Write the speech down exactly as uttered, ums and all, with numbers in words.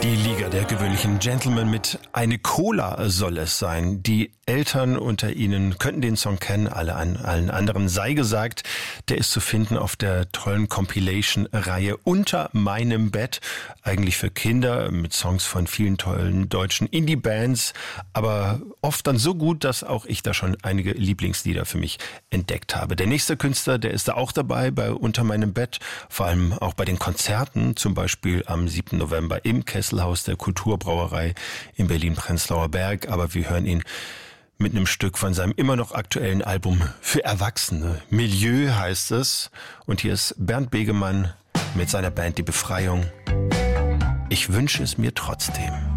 Die Liga der gewöhnlichen Gentlemen mit Eine Cola soll es sein. Die Eltern unter Ihnen könnten den Song kennen, alle an allen anderen sei gesagt. Der ist zu finden auf der tollen Compilation-Reihe Unter meinem Bett. Eigentlich für Kinder mit Songs von vielen tollen deutschen Indie-Bands, aber oft dann so gut, dass auch ich da schon einige Lieblingslieder für mich entdeckt habe. Der nächste Künstler, der ist da auch dabei bei Unter meinem Bett, vor allem auch bei den Konzerten, zum Beispiel am siebten November im Kesselhaus der Kulturbrauerei in Berlin-Prenzlauer Berg. Aber wir hören ihn mit einem Stück von seinem immer noch aktuellen Album für Erwachsene. Milieu heißt es. Und hier ist Bernd Begemann mit seiner Band Die Befreiung. Ich wünsche es mir trotzdem.